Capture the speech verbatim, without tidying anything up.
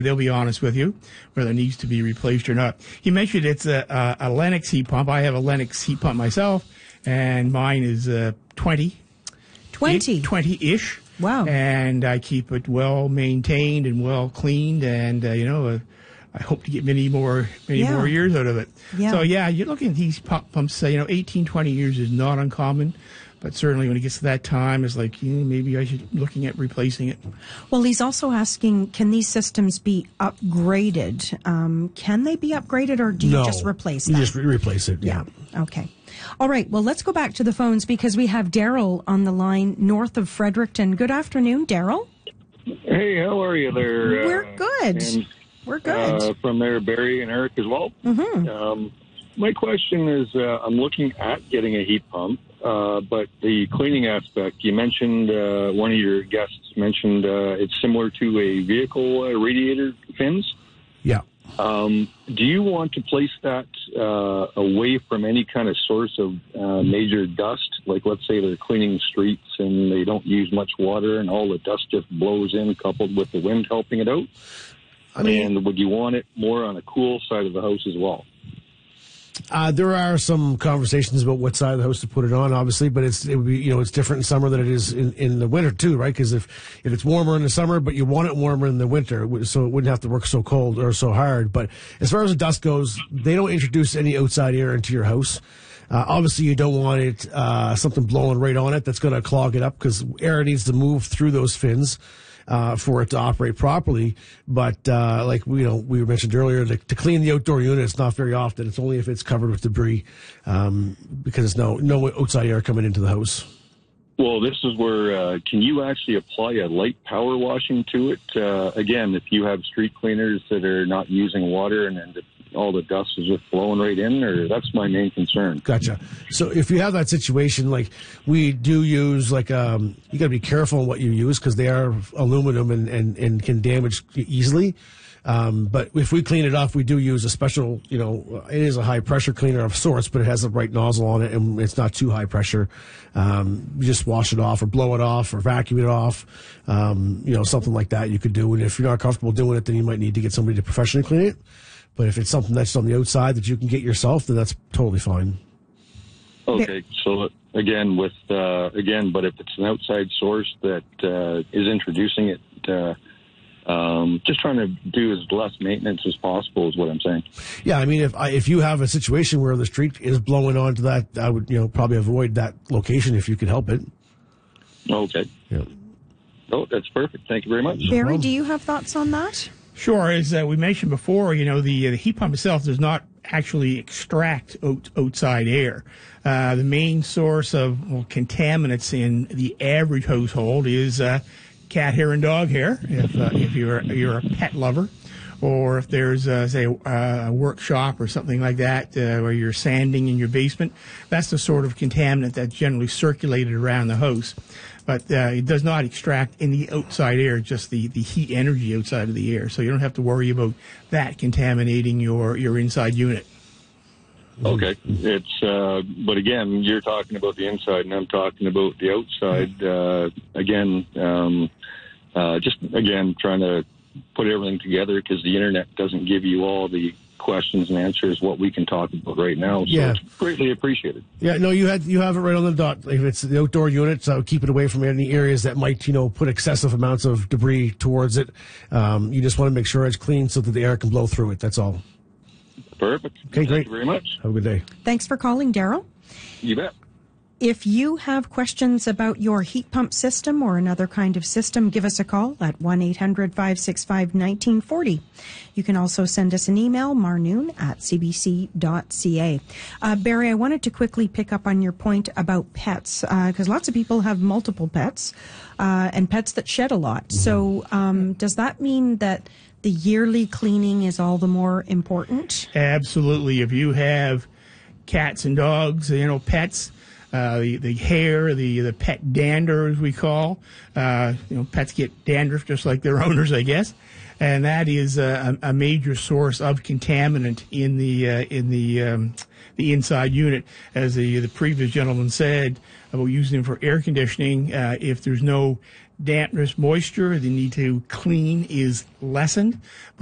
They'll be honest with you whether it needs to be replaced or not. He mentioned it's a, a, a Lennox heat pump. I have a Lennox heat pump myself, and mine is uh, twenty. twenty? twenty-ish. Wow. And I keep it well maintained and well cleaned, and, uh, you know, uh, I hope to get many more many Yeah. more years out of it. Yeah. So, yeah, you're looking at these pump pumps, uh, you know, eighteen, twenty years is not uncommon. But certainly when it gets to that time, it's like, you know, maybe I should be looking at replacing it. Well, he's also asking, can these systems be upgraded? Um, can they be upgraded, or do you no, just replace you them? just re- replace it, yeah. yeah. Okay. All right. Well, let's go back to the phones because we have Daryl on the line north of Fredericton. Good afternoon, Daryl. Hey, how are you there? We're uh, good. and, We're good. Uh, from there, Barry and Eric as well. Mm-hmm. Um, my question is, uh, I'm looking at getting a heat pump, uh, but the cleaning aspect, you mentioned, uh, one of your guests mentioned uh, it's similar to a vehicle uh, radiator fins. Yeah. Um, do you want to place that uh, away from any kind of source of uh, major dust? Like, let's say they're cleaning streets and they don't use much water and all the dust just blows in, coupled with the wind helping it out? I mean, and would you want it more on a cool side of the house as well? Uh, there are some conversations about what side of the house to put it on, obviously, but it's it would be, you know, it's different in summer than it is in, in the winter too, right? Because if, if it's warmer in the summer, but you want it warmer in the winter, so it wouldn't have to work so cold or so hard. But as far as the dust goes, they don't introduce any outside air into your house. Uh, obviously, you don't want it uh, something blowing right on it that's going to clog it up, because air needs to move through those fins. Uh, for it to operate properly. But uh, like we, you know, we mentioned earlier, to, to clean the outdoor unit, it's not very often. It's only if it's covered with debris, um, because there's no no outside air coming into the house. Well, this is where, uh, can you actually apply a light power washing to it? Uh, again, if you have street cleaners that are not using water and, and all the dust is just flowing right in, or that's my main concern. Gotcha. So if you have that situation, like we do use, like, um, you got to be careful on what you use, because they are aluminum and, and, and can damage easily. Um, but if we clean it off, we do use a special, you know, it is a high pressure cleaner of sorts, but it has the right nozzle on it and it's not too high pressure. Um, you just wash it off or blow it off or vacuum it off. Um, you know, something like that you could do. And if you're not comfortable doing it, then you might need to get somebody to professionally clean it. But if it's something that's on the outside that you can get yourself, then that's totally fine. Okay. So again, with, uh, again, but if it's an outside source that, uh, is introducing it, uh, Um, just trying to do as less maintenance as possible is what I'm saying. Yeah, I mean, if I, if you have a situation where the street is blowing onto that, I would, you know, probably avoid that location if you could help it. Okay. Yeah. Oh, that's perfect. Thank you very much. Barry, do you have thoughts on that? Sure. As uh, we mentioned before, you know, the, uh, the heat pump itself does not actually extract out, outside air. Uh, the main source of well, contaminants in the average household is uh, cat hair and dog hair, if uh, if you're you're a pet lover, or if there's uh, say a workshop or something like that uh, where you're sanding in your basement. That's the sort of contaminant that's generally circulated around the house, but uh, it does not extract any outside air, just the, the heat energy outside of the air. So you don't have to worry about that contaminating your, your inside unit. Okay. It's, uh, but again, you're talking about the inside and I'm talking about the outside. Uh, again, um, uh, just again, trying to put everything together, because the internet doesn't give you all the questions and answers what we can talk about right now. So Yeah. it's greatly appreciated. Yeah, no, you had you have it right on the dot. If it's the outdoor unit, so keep it away from any areas that might, you know, put excessive amounts of debris towards it. Um, you just want to make sure it's clean so that the air can blow through it. That's all. Perfect. Okay, great. Thank you very much. Have a good day. Thanks for calling, Daryl. You bet. If you have questions about your heat pump system or another kind of system, give us a call at one eight hundred five six five one nine four zero. You can also send us an email, marnoon at c b c dot c a. Uh, Barry, I wanted to quickly pick up on your point about pets, because uh, lots of people have multiple pets uh, and pets that shed a lot. So um, does that mean that the yearly cleaning is all the more important? Absolutely. If you have cats and dogs, you know, pets, Uh, the, the hair, the, the pet dander, as we call. Uh, you know, pets get dandruff just like their owners, I guess. And that is a, a major source of contaminant in the, uh, in the, um, the inside unit. As the, the previous gentleman said about using them for air conditioning, uh, if there's no dampness, moisture, the need to clean is lessened.